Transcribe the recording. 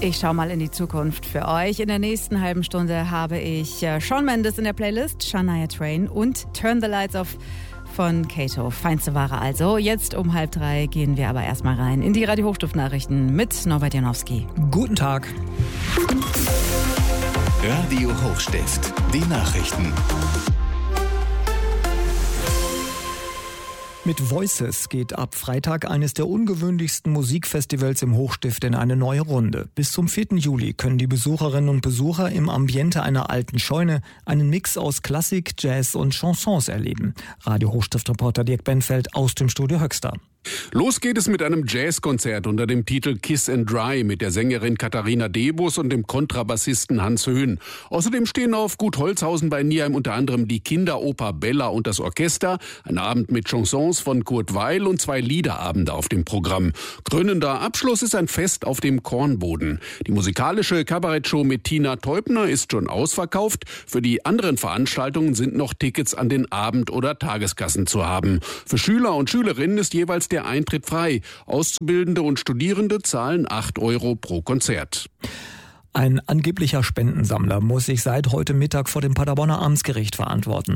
Ich schaue mal in die Zukunft für euch. In der nächsten halben Stunde habe ich Shawn Mendes in der Playlist, Shania Twain und Turn the Lights Off von Kato. Feinste Ware also. Jetzt um 2:30 gehen wir aber erstmal rein in die Radio Hochstift-Nachrichten mit Norbert Janowski. Guten Tag. Radio Hochstift, die Nachrichten. Mit Voices geht ab Freitag eines der ungewöhnlichsten Musikfestivals im Hochstift in eine neue Runde. Bis zum 4. Juli können die Besucherinnen und Besucher im Ambiente einer alten Scheune einen Mix aus Klassik, Jazz und Chansons erleben. Radio Hochstift-Reporter Dirk Benfeld aus dem Studio Höxter. Los geht es mit einem Jazzkonzert unter dem Titel Kiss and Dry mit der Sängerin Katharina Debus und dem Kontrabassisten Hans Höhn. Außerdem stehen auf Gut Holzhausen bei Nierheim unter anderem die Kinderoper Bella und das Orchester, ein Abend mit Chansons von Kurt Weil und 2 Liederabende auf dem Programm. Krönender Abschluss ist ein Fest auf dem Kornboden. Die musikalische Kabarettshow mit Tina Teubner ist schon ausverkauft. Für die anderen Veranstaltungen sind noch Tickets an den Abend- oder Tageskassen zu haben. Für Schüler und Schülerinnen ist jeweils der Eintritt frei. Auszubildende und Studierende zahlen 8 € pro Konzert. Ein angeblicher Spendensammler muss sich seit heute Mittag vor dem Paderborner Amtsgericht verantworten.